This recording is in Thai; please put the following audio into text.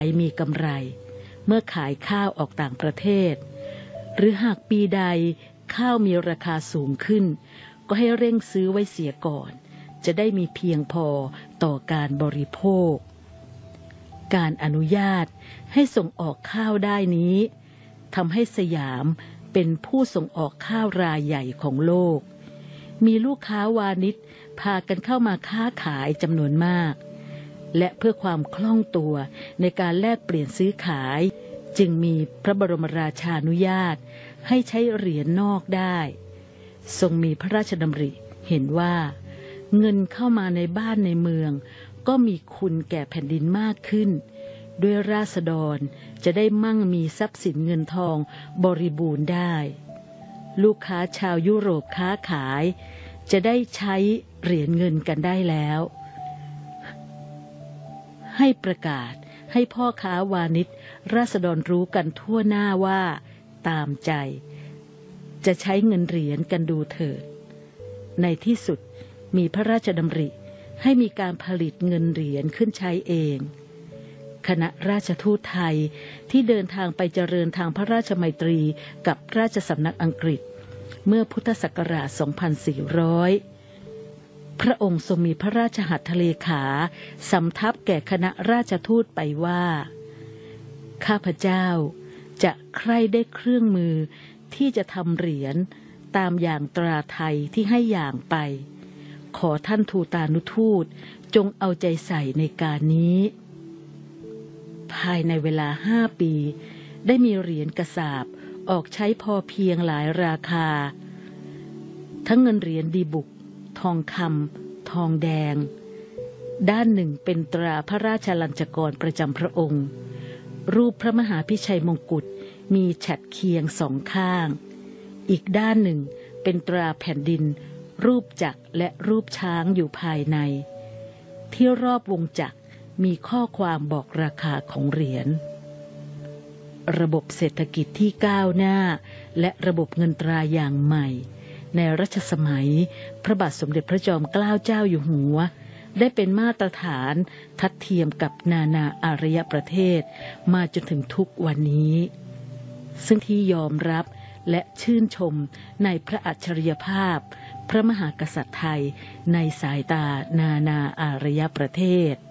มีกำไรเมื่อขายข้าวออกต่างประเทศหรือหากปีใดข้าวมีราคาสูงขึ้นก็ให้เร่งซื้อไว้เสียก่อนจะได้มีเพียงพอต่อการบริโภคการอนุญาตให้ส่งออกข้าวได้นี้ทำให้สยามเป็นผู้ส่งออกข้าวรายใหญ่ของโลกมีลูกค้าวานิชพากันเข้ามาค้าขายจำนวนมากและเพื่อความคล่องตัวในการแลกเปลี่ยนซื้อขายจึงมีพระบรมราชานุญาตให้ใช้เหรียญนอกได้ทรงมีพระราชดำริเห็นว่าเงินเข้ามาในบ้านในเมืองก็มีคุณแก่แผ่นดินมากขึ้นด้วยราษฎรจะได้มั่งมีทรัพย์สินเงินทองบริบูรณ์ได้ลูกค้าชาวยุโรปค้าขายจะได้ใช้เหรียญเงินกันได้แล้วให้ประกาศให้พ่อค้าวานิชราษฎรรู้กันทั่วหน้าว่าตามใจจะใช้เงินเหรียญกันดูเถิดในที่สุดมีพระราชดำริให้มีการผลิตเงินเหรียญขึ้นใช้เองคณะราชทูตไทยที่เดินทางไปเจริญทางพระราชมัยตรีกับราชสำนักอังกฤษเมื่อพุทธศักราช 2400 พระองค์ทรงมีพระราชหัตถเลขาสำทับแก่คณะราชทูตไปว่าข้าพเจ้าจะใคร่ได้เครื่องมือที่จะทำเหรียญตามอย่างตราไทยที่ให้อย่างไปขอท่านทูตานุทูตจงเอาใจใส่ในการนี้ภายในเวลา5 ปีได้มีเหรียญกษาปออกใช้พอเพียงหลายราคาทั้งเงินเหรียญดีบุกทองคำทองแดงด้านหนึ่งเป็นตราพระราชลัญจกรประจำพระองค์รูปพระมหาพิชัยมงกุฎมีฉัตรเคียง2 ข้างอีกด้านหนึ่งเป็นตราแผ่นดินรูปจักรและรูปช้างอยู่ภายในที่รอบวงจักรมีข้อความบอกราคาของเหรียญระบบเศรษฐกิจที่ก้าวหน้าและระบบเงินตราอย่างใหม่ในรัชสมัยพระบาทสมเด็จพระจอมเกล้าเจ้าอยู่หัวได้เป็นมาตรฐานทัดเทียมกับนานาอารยประเทศมาจนถึงทุกวันนี้ซึ่งที่ยอมรับและชื่นชมในพระอัจฉริยภาพพระมหากษัตริย์ไทยในสายตานานาอารยประเทศ